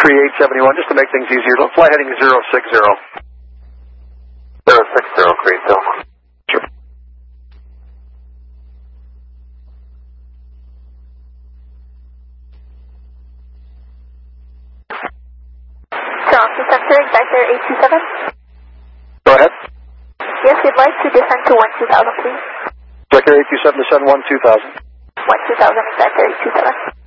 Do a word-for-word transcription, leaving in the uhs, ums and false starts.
three eight seven one, just to make things easier. Fly heading zero six zero. zero six zero, Creed Delma. Sure. Toronto Center, Vector eight two seven. Go ahead. Yes, we'd like to descend to one two thousand, please. Vector eight two seven to send one two thousand. one two thousand, Vector eight two seven.